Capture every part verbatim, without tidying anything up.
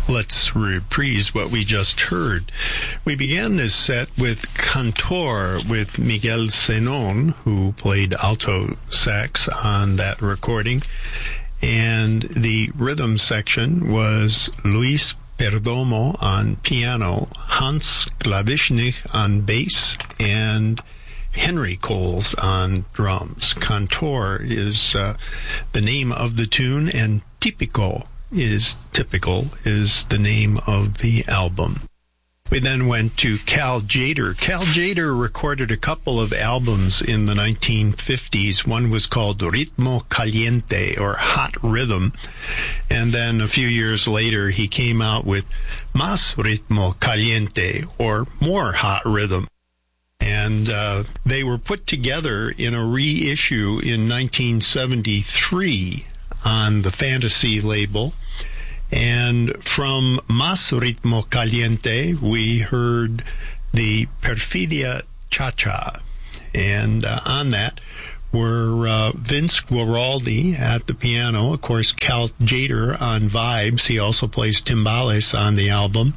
Let's reprise what we just heard. We began this set with Cantor with Miguel Senon, who played alto sax on that recording. And the rhythm section was Luis Perdomo on piano, Hans Klawischnik on bass, and Henry Coles on drums. Cantor is uh, the name of the tune, and Típico is typical is the name of the album. We then went to Cal Tjader. Cal Tjader recorded a couple of albums in the nineteen fifties. One was called Ritmo Caliente, or Hot Rhythm. And then a few years later, he came out with Más Ritmo Caliente, or More Hot Rhythm. And uh, they were put together in a reissue in nineteen seventy-three on the Fantasy label. And from Más Ritmo Caliente, we heard the Perfidia Cha-Cha. And uh, on that were uh, Vince Guaraldi at the piano, of course, Cal Tjader on vibes. He also plays timbales on the album.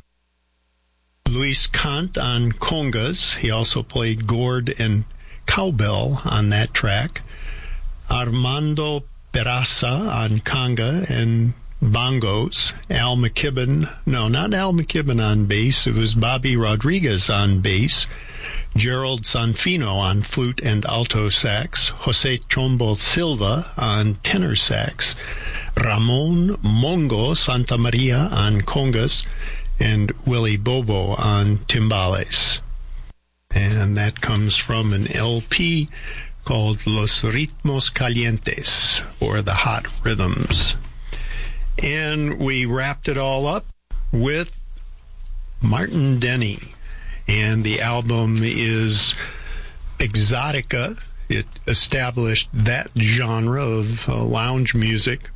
Luis Kant on congas. He also played gourd and cowbell on that track. Armando Peraza on conga and bongos. Al McKibben, no, not Al McKibben on bass. It was Bobby Rodriguez on bass. Gerald Sanfino on flute and alto sax. Jose Chombo Silva on tenor sax. Ramon Mongo Santa Maria on congas. And Willie Bobo on timbales. And that comes from an L P called Los Ritmos Calientes, or the Hot Rhythms. And we wrapped it all up with Martin Denny. And the album is Exotica. It established that genre of uh, lounge music.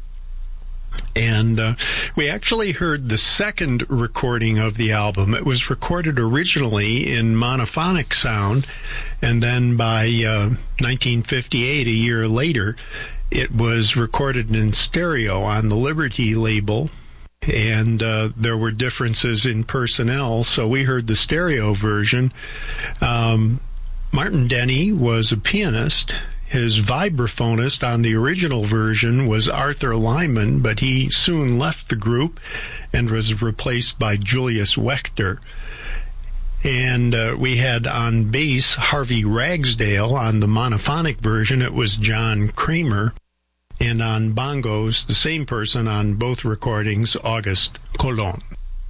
And uh, we actually heard the second recording of the album. It was recorded originally in monophonic sound, and then by uh, nineteen fifty-eight, a year later, it was recorded in stereo on the Liberty label, and uh, there were differences in personnel, so we heard the stereo version. Um, Martin Denny was a pianist. His vibraphonist on the original version was Arthur Lyman, but he soon left the group and was replaced by Julius Wechter. And uh, we had on bass Harvey Ragsdale. On the monophonic version, it was John Kramer. And on bongos, the same person on both recordings, August Colon.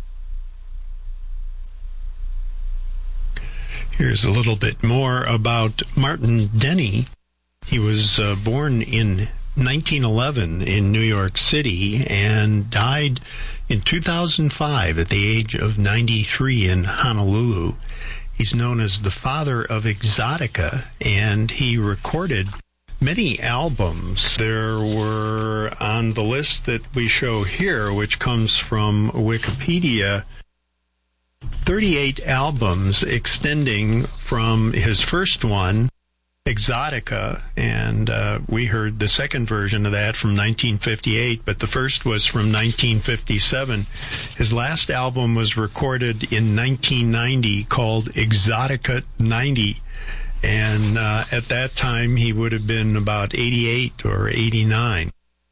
Here's a little bit more about Martin Denny. He was uh, born in nineteen eleven in New York City and died in two thousand five at the age of ninety-three in Honolulu. He's known as the father of Exotica, and he recorded many albums. There were, on the list that we show here, which comes from Wikipedia, thirty-eight albums extending from his first one, Exotica, and uh, we heard the second version of that from nineteen fifty-eight, but the first was from nineteen fifty-seven. His last album was recorded in nineteen ninety called Exotica ninety, and uh, at that time he would have been about eighty-eight or eighty-nine.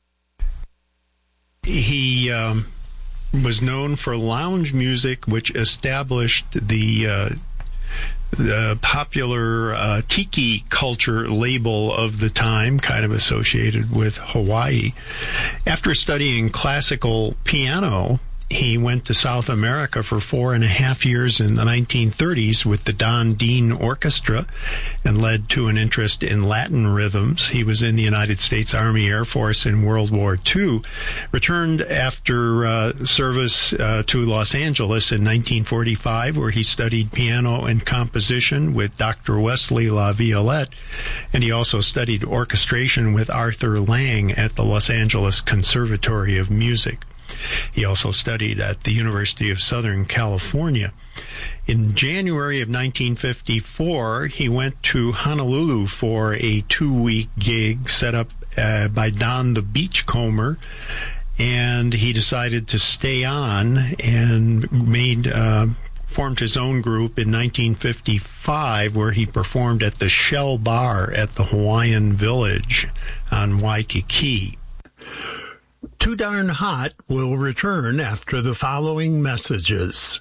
He um, was known for lounge music, which established the uh, the popular uh, tiki culture label of the time, kind of associated with Hawaii. After studying classical piano, he went to South America for four and a half years in the nineteen thirties with the Don Dean Orchestra and led to an interest in Latin rhythms. He was in the United States Army Air Force in World War Two, returned after uh, service uh, to Los Angeles in nineteen forty-five, where he studied piano and composition with Doctor Wesley LaViolette, and he also studied orchestration with Arthur Lang at the Los Angeles Conservatory of Music. He also studied at the University of Southern California. In January of nineteen fifty-four, he went to Honolulu for a two-week gig set up uh, by Don the Beachcomber, and he decided to stay on and made uh, formed his own group in nineteen fifty-five, where he performed at the Shell Bar at the Hawaiian Village on Waikiki. Too Darn Hot will return after the following messages.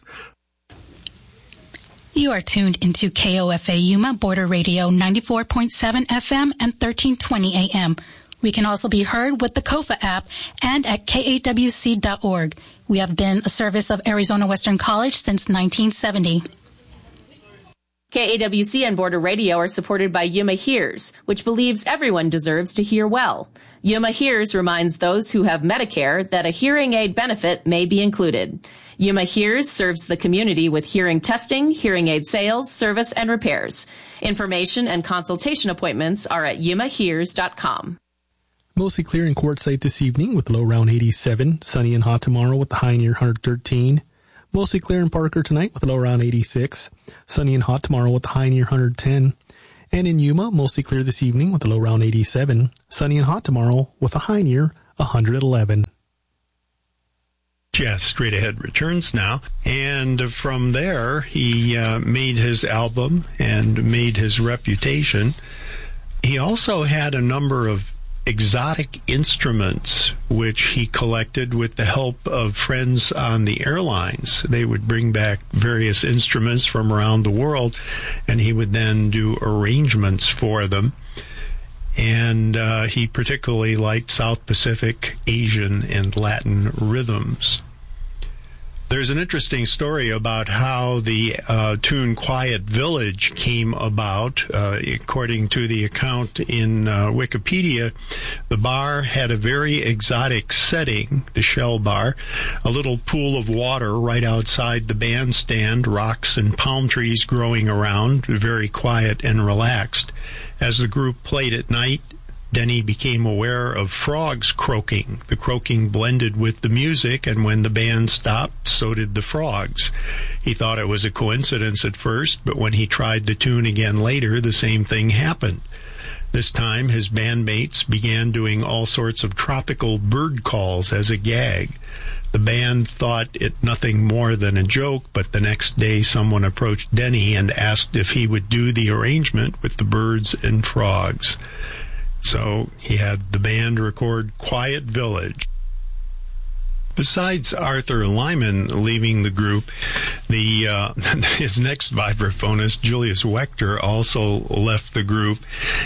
You are tuned into K O F A Yuma Border Radio ninety-four point seven F M and thirteen twenty A M. We can also be heard with the Kofa app and at K A W C dot org. We have been a service of Arizona Western College since nineteen seventy. K A W C and Border Radio are supported by Yuma Hears, which believes everyone deserves to hear well. Yuma Hears reminds those who have Medicare that a hearing aid benefit may be included. Yuma Hears serves the community with hearing testing, hearing aid sales, service, and repairs. Information and consultation appointments are at yuma hears dot com. Mostly clear in Quartzsite this evening with low around eighty-seven. Sunny and hot tomorrow with the high near one hundred thirteen. Mostly clear in Parker tonight with a low around eighty-six. Sunny and hot tomorrow with the high near one hundred ten. And in Yuma, mostly clear this evening with a low around eighty-seven. Sunny and hot tomorrow with a high near one hundred eleven. Jazz Straight Ahead returns now, and from there he uh, made his album and made his reputation. He also had a number of exotic instruments which he collected with the help of friends on the airlines. They would bring back various instruments from around the world, and he would then do arrangements for them. And uh, he particularly liked South Pacific, Asian, and Latin rhythms. There's an interesting story about how the uh, tune Quiet Village came about. Uh, according to the account in uh, Wikipedia, the bar had a very exotic setting, the Shell Bar, a little pool of water right outside the bandstand, rocks and palm trees growing around, very quiet and relaxed. As the group played at night, Denny became aware of frogs croaking. The croaking blended with the music, and when the band stopped, so did the frogs. He thought it was a coincidence at first, but when he tried the tune again later, the same thing happened. This time, his bandmates began doing all sorts of tropical bird calls as a gag. The band thought it nothing more than a joke, but the next day someone approached Denny and asked if he would do the arrangement with the birds and frogs. So he had the band record Quiet Village. Besides Arthur Lyman leaving the group, the uh, his next vibraphonist, Julius Wechter, also left the group.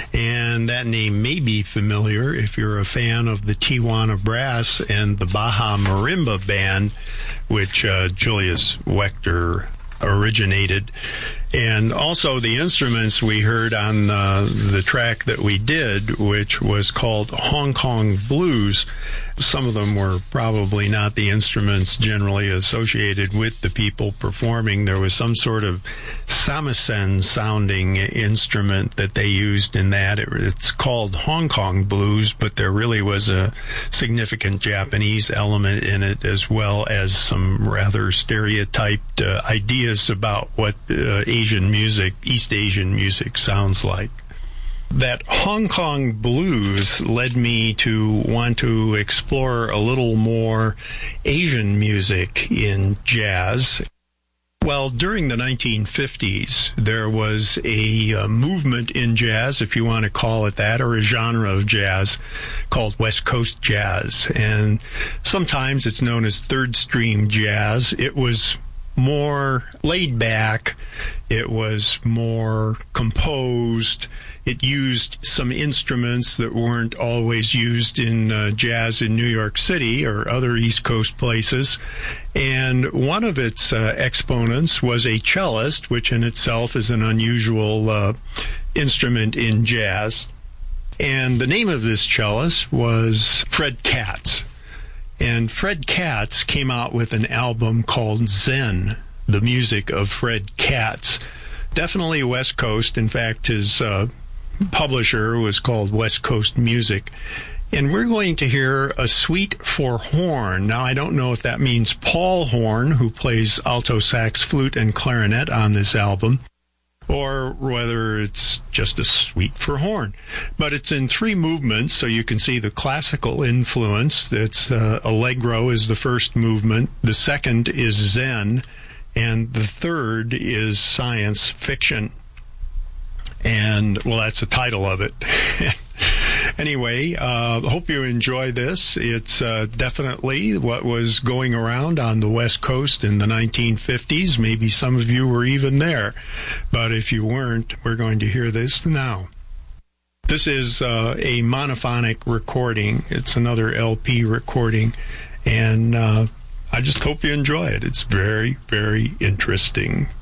And that name may be familiar if you're a fan of the Tijuana Brass and the Baja Marimba Band, which uh, Julius Wechter originated. And also the instruments we heard on uh, the track that we did, which was called Hong Kong Blues. Some of them were probably not the instruments generally associated with the people performing. There was some sort of samisen sounding instrument that they used in that. It, it's called Hong Kong Blues, but there really was a significant Japanese element in it, as well as some rather stereotyped uh, ideas about what uh, Asian music, East Asian music sounds like. That Hong Kong Blues led me to want to explore a little more Asian music in jazz. Well, during the nineteen fifties, there was a uh, movement in jazz, if you want to call it that, or a genre of jazz called West Coast jazz. And sometimes it's known as third stream jazz. It was more laid back. It was more composed. It used some instruments that weren't always used in uh, jazz in New York City or other East Coast places. And one of its uh, exponents was a cellist, which in itself is an unusual uh, instrument in jazz. And the name of this cellist was Fred Katz. And Fred Katz came out with an album called Zen, the music of Fred Katz. Definitely West Coast. In fact, his uh, publisher was called West Coast Music. And we're going to hear a suite for horn. Now, I don't know if that means Paul Horn, who plays alto sax, flute, and clarinet on this album, or whether it's just a suite for horn. But it's in three movements, so you can see the classical influence. It's uh, Allegro is the first movement, the second is Zen, and the third is science fiction. And, well, that's the title of it. Anyway, uh, hope you enjoy this. It's uh, definitely what was going around on the West Coast in the nineteen fifties. Maybe some of you were even there. But if you weren't, we're going to hear this now. This is uh, a monophonic recording. It's another L P recording. And uh, I just hope you enjoy it. It's very, very interesting.